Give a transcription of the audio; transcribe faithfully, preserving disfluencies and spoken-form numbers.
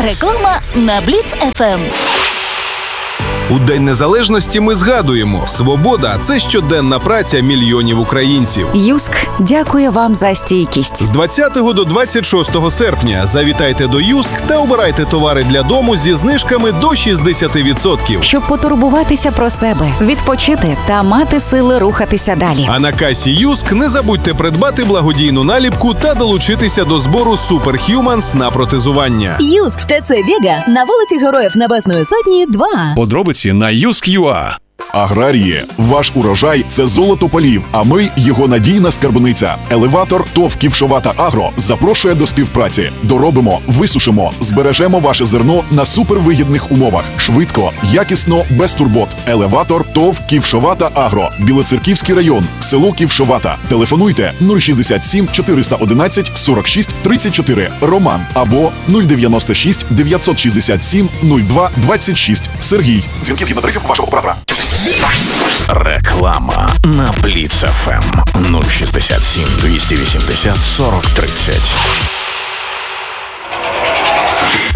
Реклама на Бліц еф ем. У День Незалежності ми згадуємо: свобода – це щоденна праця мільйонів українців. Юск дякує вам за стійкість. З двадцятого до двадцять шостого серпня завітайте до Юск та обирайте товари для дому зі знижками до шістдесят відсотків. Щоб потурбуватися про себе, відпочити та мати сили рухатися далі. А на касі Юск не забудьте придбати благодійну наліпку та долучитися до збору Superhumans на протезування. Юск в ТЦ Вега на вулиці Героїв Небесної Сотні, два. Подробиці на юск точка ю а. Аграрії, ваш урожай – це золото полів, а ми – його надійна скарбниця. Елеватор ТОВ «Ківшовата Агро» запрошує до співпраці. Доробимо, висушимо, збережемо ваше зерно на супервигідних умовах. Швидко, якісно, без турбот. Елеватор ТОВ «Ківшовата Агро», Білоцерківський район, село Ківшовата. Телефонуйте нуль шістдесят сім чотириста одинадцять сорок шість тридцять чотири Роман або нуль дев'яносто шість дев'ятсот шістдесят сім нуль два двадцять шість Сергій. Дзвінки згідно тарифів вашого оператора. Реклама на Бліц еф ем нуль шістдесят сім двісті вісімдесят сорок тридцять.